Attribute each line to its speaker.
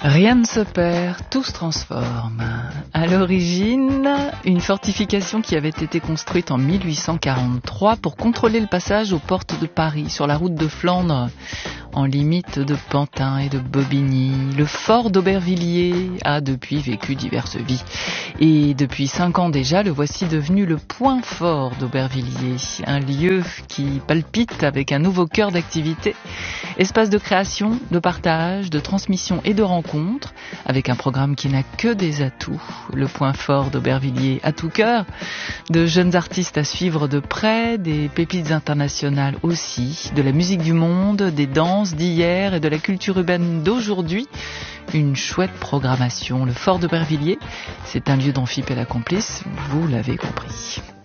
Speaker 1: Rien ne se perd, tout se transforme. À l'origine, une fortification qui avait été construite en 1843 pour contrôler le passage aux portes de Paris, sur la route de Flandre, en limite de Pantin et de Bobigny. Le fort d'Aubervilliers a depuis vécu diverses vies. Et depuis 5 ans déjà, le voici devenu le point fort d'Aubervilliers. Un lieu qui palpite avec un nouveau cœur d'activité. Espace de création, de partage, de transmission et de rencontre, avec un programme qui n'a que des atouts. Le point fort d'Aubervilliers à tout cœur, de jeunes artistes à suivre de près, des pépites internationales aussi, de la musique du monde, des danses d'hier et de la culture urbaine d'aujourd'hui. Une chouette programmation. Le fort d'Aubervilliers, c'est un lieu dont FIP est la complice, vous l'avez compris.